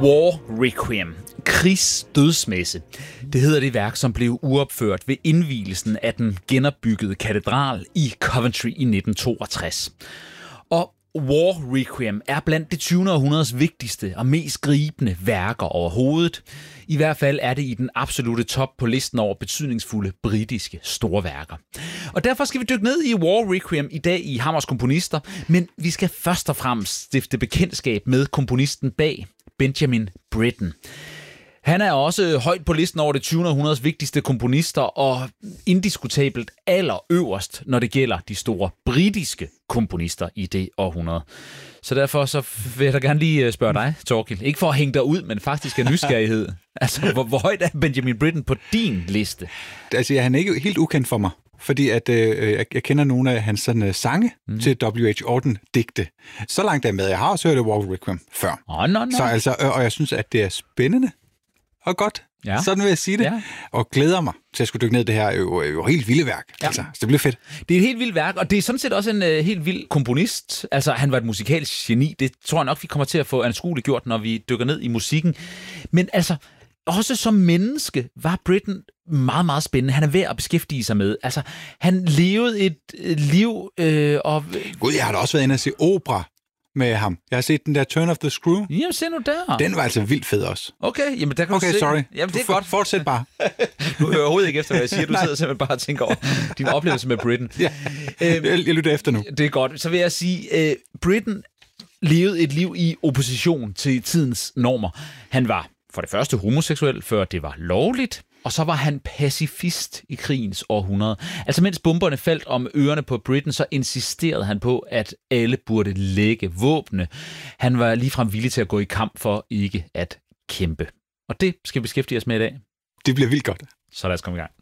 War Requiem, krigsdødsmesse. Det hedder det værk, som blev uopført ved indvielsen af den genopbyggede katedral i Coventry i 1962. Og War Requiem er blandt det 20. århundredes vigtigste og mest gribende værker overhovedet. I hvert fald er det i den absolute top på listen over betydningsfulde britiske storværker. Og derfor skal vi dykke ned i War Requiem i dag i Hammers Komponister, men vi skal først og fremmest stifte bekendtskab med komponisten bag, Benjamin Britten. Han er også højt på listen over det 20. århundredes vigtigste komponister og indiskutabelt allerøverst, når det gælder de store britiske komponister i det århundrede. Så derfor så vil jeg da gerne lige spørge dig, Torkild. Ikke for at hænge dig ud, men faktisk af nysgerrighed. Altså, hvor højt er Benjamin Britten på din liste? Altså, han er ikke helt ukendt for mig, fordi at, jeg kender nogle af hans sådan, sange til W.H. Auden-digte. Så langt er med. Jeg har også hørt War Requiem før. Så altså, og jeg synes, at det er spændende og godt. Ja. Sådan vil jeg sige det. Ja. Og glæder mig til at skulle dykke ned. Det her er jo helt vildt værk. Ja. Altså, så det bliver fedt. Det er et helt vildt værk, og det er sådan set også en helt vild komponist. Altså, han var et musikalsk geni. Det tror jeg nok, vi kommer til at få anskueliggjort, når vi dykker ned i musikken. Men altså, også som menneske var Britten meget, meget spændende. Han er værd at beskæftige sig med. Altså, han levede et liv og... Gud, jeg har da også været inde og se opera med ham. Jeg har set den der Turn of the Screw. Jamen, se nu der. Den var altså vildt fed også. Okay, jamen der kan du se. Okay, sorry. Jamen, det er godt. Fortsæt bare. Du hører overhovedet ikke efter, hvad jeg siger. Du sidder simpelthen bare og tænker over din oplevelse med Britten. Ja, jeg lytter efter nu. Det er godt. Så vil jeg sige, Britten levede et liv i opposition til tidens normer. Han var for det første homoseksuel, før det var lovligt. Og så var han pacifist i krigens århundrede. Altså mens bomberne faldt om ørerne på Britten, så insisterede han på, at alle burde lægge våbne. Han var ligefrem villig til at gå i kamp for ikke at kæmpe. Og det skal vi beskæftige os med i dag. Det bliver vildt godt. Så lad os komme i gang.